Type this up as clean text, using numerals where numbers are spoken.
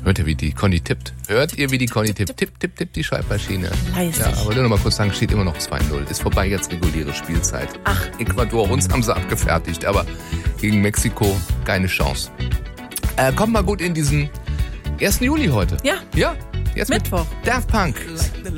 Hört ihr, wie die Conny tippt? Hört ihr, wie die Conny tippt? Tipp, die Schreibmaschine. Fleißig. Ja, aber nur noch mal kurz sagen, steht immer noch 2-0. Ist vorbei jetzt reguläre Spielzeit. Ach. Ecuador, uns haben sie abgefertigt, aber gegen Mexiko keine Chance. Kommt mal gut in diesen 1. Juli heute. Ja. Ja, jetzt Mittwoch. Mit Daft Punk.